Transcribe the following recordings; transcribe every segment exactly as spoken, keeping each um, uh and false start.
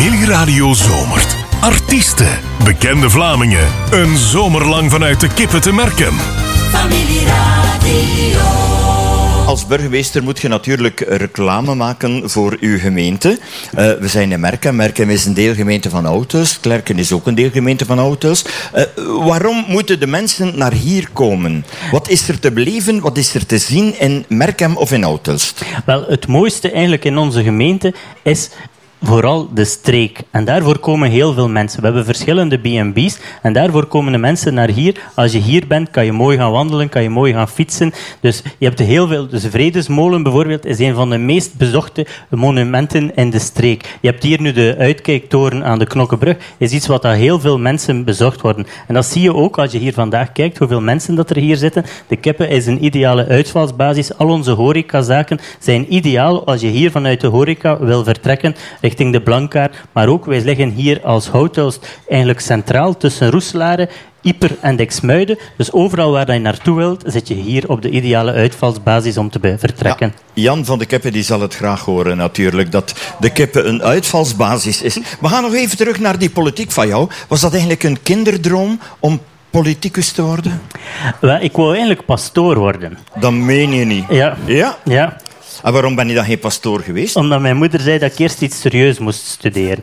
Familieradio zomert. Artiesten, bekende Vlamingen. Een zomer lang vanuit de Kippen te Merkem. Familieradio. Als burgemeester moet je natuurlijk reclame maken voor uw gemeente. Uh, we zijn in Merkem. Merkem is een deelgemeente van Oud-Hulst. Klerken is ook een deelgemeente van Oud-Hulst. Uh, waarom moeten de mensen naar hier komen? Wat is er te beleven? Wat is er te zien in Merkem of in Oud-Hulst? Wel, het mooiste eigenlijk in onze gemeente is vooral de streek. En daarvoor komen heel veel mensen. We hebben verschillende B en B's en daarvoor komen de mensen naar hier. Als je hier bent, kan je mooi gaan wandelen, kan je mooi gaan fietsen. Dus je hebt heel veel... Dus de Vredesmolen bijvoorbeeld is een van de meest bezochte monumenten in de streek. Je hebt hier nu de uitkijktoren aan de Knokkebrug. Is iets wat daar heel veel mensen bezocht worden. En dat zie je ook als je hier vandaag kijkt, hoeveel mensen dat er hier zitten. De Kippen is een ideale uitvalsbasis. Al onze horecazaken zijn ideaal als je hier vanuit de horeca wil vertrekken richting de Blankaart, maar ook wij liggen hier als Oud-Hulst eigenlijk centraal tussen Roeselare, Ieper en Diksmuiden. Dus overal waar je naartoe wilt, zit je hier op de ideale uitvalsbasis om te vertrekken. Ja, Jan van de Kippen die zal het graag horen natuurlijk, dat de Kippen een uitvalsbasis is. We gaan nog even terug naar die politiek van jou. Was dat eigenlijk een kinderdroom om politicus te worden? Wel, ik wou eigenlijk pastoor worden. Dat meen je niet. Ja. Ja? Ja. En waarom ben je dan geen pastoor geweest? Omdat mijn moeder zei dat ik eerst iets serieus moest studeren.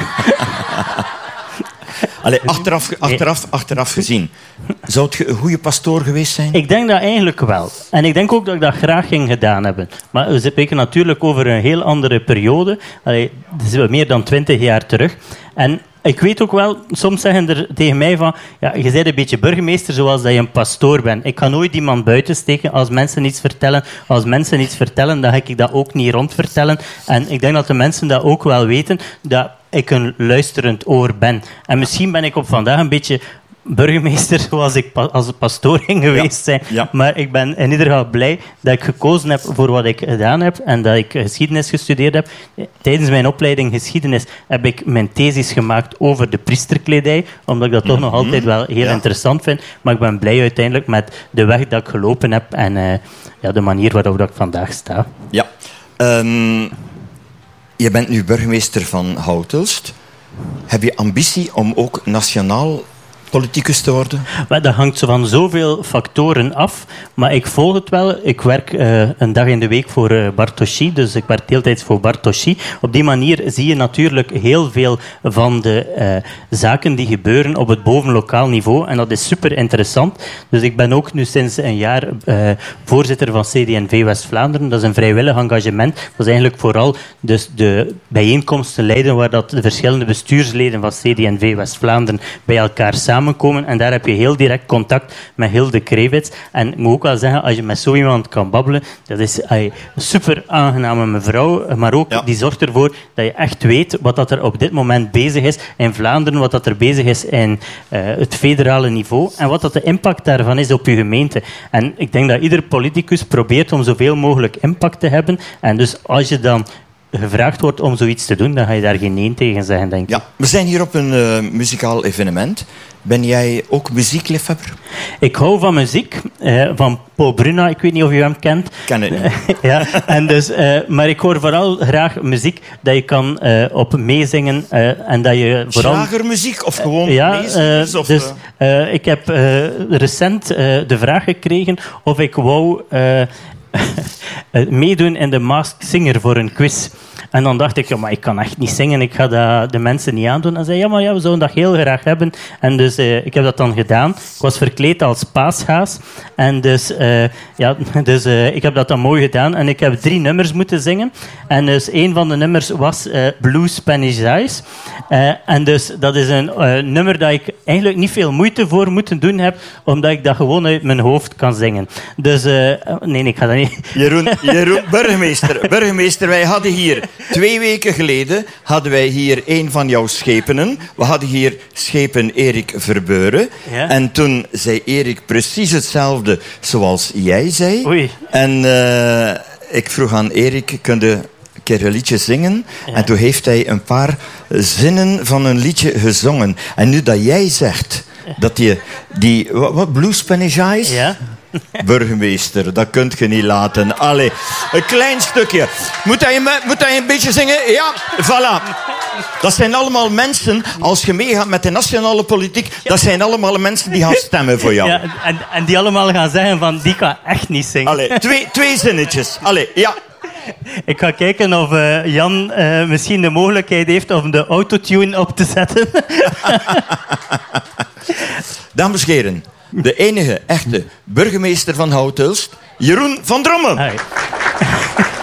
Allee, achteraf, achteraf, achteraf gezien. Zou het een goede pastoor geweest zijn? Ik denk dat eigenlijk wel. En ik denk ook dat ik dat graag ging gedaan hebben. Maar we spreken natuurlijk over een heel andere periode. Allee, dat is meer dan twintig jaar terug. En ik weet ook wel, soms zeggen er tegen mij van, ja, je bent een beetje burgemeester zoals dat je een pastoor bent. Ik kan nooit iemand buiten steken als mensen iets vertellen. Als mensen iets vertellen, dan ga ik dat ook niet rondvertellen. En ik denk dat de mensen dat ook wel weten, dat ik een luisterend oor ben. En misschien ben ik op vandaag een beetje burgemeester zoals ik als pastoor ging geweest zijn. Ja, ja. Maar ik ben in ieder geval blij dat ik gekozen heb voor wat ik gedaan heb en dat ik geschiedenis gestudeerd heb. Tijdens mijn opleiding geschiedenis heb ik mijn thesis gemaakt over de priesterkledij, omdat ik dat toch nog altijd wel heel ja. interessant vind. Maar ik ben blij uiteindelijk met de weg dat ik gelopen heb en uh, ja, de manier waarop dat ik vandaag sta. Ja. Um, je bent nu burgemeester van Oud-Hulst. Heb je ambitie om ook nationaal politicus te worden? Dat hangt zo van zoveel factoren af, maar ik volg het wel. Ik werk uh, een dag in de week voor uh, Bartoshi, dus ik werk deeltijds voor Bartoshi. Op die manier zie je natuurlijk heel veel van de uh, zaken die gebeuren op het bovenlokaal niveau en dat is super interessant. Dus ik ben ook nu sinds een jaar uh, voorzitter van C D N V West-Vlaanderen. Dat is een vrijwillig engagement. Dat is eigenlijk vooral dus de bijeenkomsten leiden waar dat de verschillende bestuursleden van C D N V West-Vlaanderen bij elkaar samen komen en daar heb je heel direct contact met Hilde Krevits. En ik moet ook wel zeggen, als je met zo iemand kan babbelen, dat is een super aangename mevrouw, maar ook ja. die zorgt ervoor dat je echt weet wat dat er op dit moment bezig is in Vlaanderen, wat dat er bezig is in uh, het federale niveau en wat dat de impact daarvan is op je gemeente. En ik denk dat ieder politicus probeert om zoveel mogelijk impact te hebben. En dus als je dan gevraagd wordt om zoiets te doen, dan ga je daar geen nee tegen zeggen, denk ik. Ja, we zijn hier op een uh, muzikaal evenement. Ben jij ook muziekliefhebber? Ik hou van muziek, uh, van Paul Bruna. Ik weet niet of je hem kent. Ken het niet. ja, en dus, uh, maar ik hoor vooral graag muziek dat je kan uh, op meezingen. Uh, en dat je vooral... Slagermuziek of gewoon uh, ja, meezingers? Uh, of dus uh, ik heb uh, recent uh, de vraag gekregen of ik wou uh, meedoen in de Masked Singer voor een quiz. En dan dacht ik, ja, maar ik kan echt niet zingen, ik ga dat de mensen niet aandoen. En zei, ja, maar ja, we zouden dat heel graag hebben. En dus uh, ik heb dat dan gedaan. Ik was verkleed als paashaas. En dus, uh, ja, dus uh, ik heb dat dan mooi gedaan. En ik heb drie nummers moeten zingen. En dus een van de nummers was uh, Blue Spanish Eyes. Uh, en dus dat is een uh, nummer dat ik eigenlijk niet veel moeite voor moeten doen heb, omdat ik dat gewoon uit mijn hoofd kan zingen. Dus, uh, nee, ik ga dat niet... Jeroen, Jeroen, burgemeester, burgemeester, wij hadden hier... Twee weken geleden hadden wij hier een van jouw schepenen. We hadden hier schepen Erik Verbeuren. Ja? En toen zei Erik precies hetzelfde zoals jij zei. Oei. En uh, ik vroeg aan Erik, kun je een keer een liedje zingen? Ja. En toen heeft hij een paar zinnen van een liedje gezongen. En nu dat jij zegt dat je die... Wat, wat Blue Spanish Eyes? Ja. Burgemeester, dat kunt je niet laten. Allee, een klein stukje. Moet hij, moet hij een beetje zingen? Ja, voilà. Dat zijn allemaal mensen, als je meegaat met de nationale politiek, dat zijn allemaal mensen die gaan stemmen voor jou. Ja, en, en die allemaal gaan zeggen van, die kan echt niet zingen. Allee, twee, twee zinnetjes. Allee, ja. Ik ga kijken of uh, Jan uh, misschien de mogelijkheid heeft om de autotune op te zetten. Dames en heren, de enige echte burgemeester van Houthulst, Jeroen van Drommen. Hi.